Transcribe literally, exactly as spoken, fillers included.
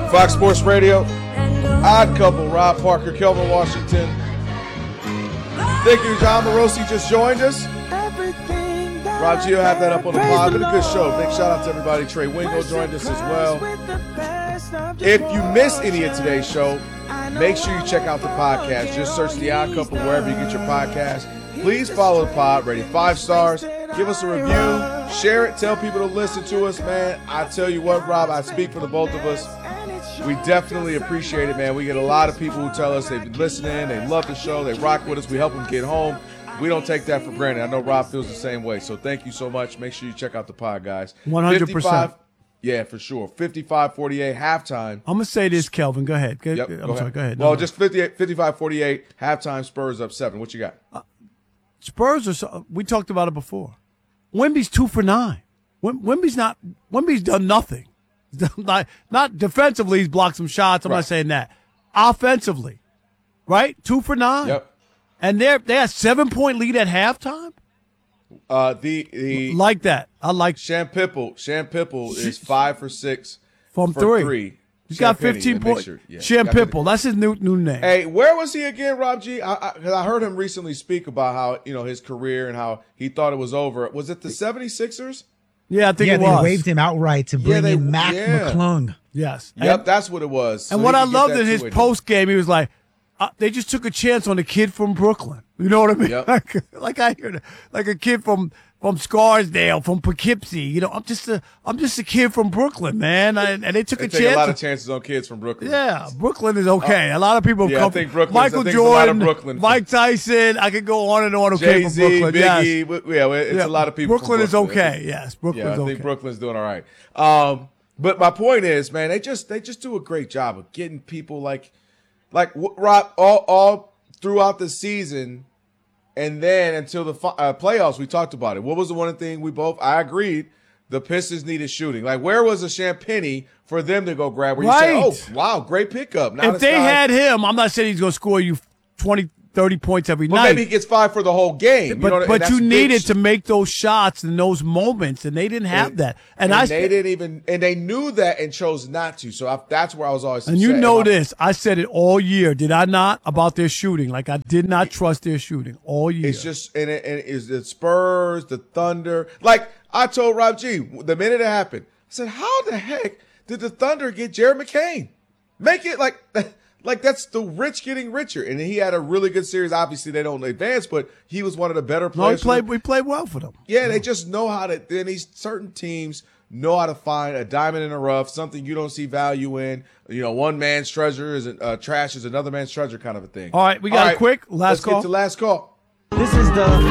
Fox Sports Radio, Odd Couple, Rob Parker, Kelvin Washington. Thank you, John Morosi just joined us. Rob Gio had that up on the pod. Been a good show. Big shout out to everybody. Trey Wingo joined us as well. If you missed any of today's show, make sure you check out the podcast. Just search The Odd Couple wherever you get your podcast. Please follow the pod. Rating five stars. Give us a review. Share it. Tell people to listen to us, man. I tell you what, Rob, I speak for the both of us. We definitely appreciate it, man. We get a lot of people who tell us they've been listening, they love the show, they rock with us, we help them get home. We don't take that for granted. I know Rob feels the same way, so thank you so much. Make sure you check out the pod, guys. one hundred percent. Yeah, for sure. fifty-five forty-eight halftime. I'm going to say this, Kelvin. Go ahead. Go, yep, I'm go sorry. ahead. Go ahead. Well, no, just fifty-five forty-eight halftime, Spurs up seven. What you got? Uh, Spurs are so, we talked about it before. Wemby's two for nine. Wem, Wemby's not Wemby's done nothing. Not, not defensively, he's blocked some shots. I'm right. not saying that. Offensively, right? Two for nine. Yep. And they're they had seven point lead at halftime. Uh, the the like that. I like Sham Pipple. Sham Pipple is five for six from for three. three. He's got fifteen points. Sure. Yeah, Sham Pipple. That's his new new name. Hey, where was he again, Rob G? I, I, I heard him recently speak about how you know his career and how he thought it was over. Was it the seventy-sixers? Yeah, I think yeah, it they was. waived him outright to bring yeah, they, in Mac yeah. McClung. Yes. Yep, and, that's what it was. And so what I loved in his post game, he was like, uh, they just took a chance on a kid from Brooklyn. You know what I mean? Yep. like, like I heard, like a kid from from Scarsdale, from Poughkeepsie. You know, I'm just a I'm just a kid from Brooklyn, man. I, and they took they a take chance. a lot of chances on kids from Brooklyn. Yeah, Brooklyn is okay. Uh, a lot of people yeah, come. I think Brooklyn. Michael I think Jordan, a lot of Brooklyn. Mike Tyson. I could go on and on. Who came from Jay-Z, Brooklyn? Biggie. Yes. Yeah, it's yeah. a lot of people. Brooklyn, from is Brooklyn. okay. Yes, Brooklyn's yeah, I think okay. Brooklyn's doing all right. Um, but my point is, man, they just they just do a great job of getting people like, like Rob all all throughout the season. And then until the uh, playoffs, we talked about it. What was the one thing we both, I agreed, the Pistons needed shooting. Like, where was the Champagny for them to go grab? Where you right. say, oh, wow, great pickup. Now if they guy, had him, I'm not saying he's going to score you twenty, thirty points every well, night. maybe he gets five for the whole game. But, you know, but you big. needed to make those shots in those moments, and they didn't have and, that. And, and I they didn't even, and they knew that and chose not to. So I, that's where I was always. And you know I, this, I said it all year, did I not? About their shooting, like I did not trust their shooting all year. It's just, and it, and it's the Spurs, the Thunder. Like I told Rob G, the minute it happened, I said, "How the heck did the Thunder get Jared McCain? Make it like." Like, that's the rich getting richer. And he had a really good series. Obviously, they don't advance, but he was one of the better players. No, he played, we played well for them. Yeah, they just know how to – then these certain teams know how to find a diamond in the rough, something you don't see value in. You know, one man's treasure is uh, trash is another man's treasure kind of a thing. All right, we got All a right, quick last let's call. Let's get to last call. This is the